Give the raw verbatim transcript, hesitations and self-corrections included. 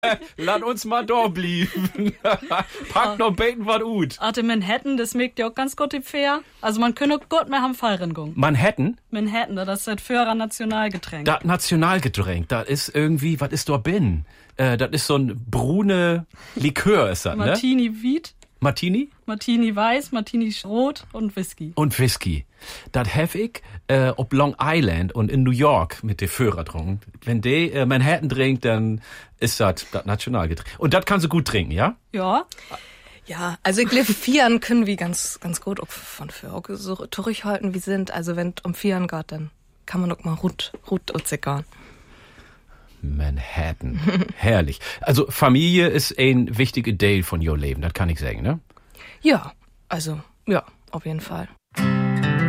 Lass uns mal da blieben. Pack noch beten was gut. Arte Manhattan, das schmeckt ja auch ganz gut die Fair. Also man könnte gut mehr haben Feiern gehen. Manhattan? Manhattan, das ist das Führer Nationalgetränk. Das Nationalgetränk, das ist irgendwie, was ist da bin? Äh, das ist so ein brune Likör, ist das, ne? Martini Wheat. Martini? Martini Weiß, Martini Rot und Whisky. Und Whisky. Das hab ich äh, auf Long Island und in New York mit den Führer getrunken. Wenn die äh, Manhattan trinkt, dann ist das das Nationalgetränk. Und das kannst du gut trinken, ja? Ja. Ja, also ich glaube, Vieren können wir ganz, ganz gut auch von Führer so durchhalten, wie sind. Also wenn es um Vieren geht, dann kann man auch mal rut, rut und zickern. Manhattan. Herrlich. Also Familie ist ein wichtiger Teil von your Leben, das kann ich sagen, ne? Ja, also, ja, auf jeden Fall.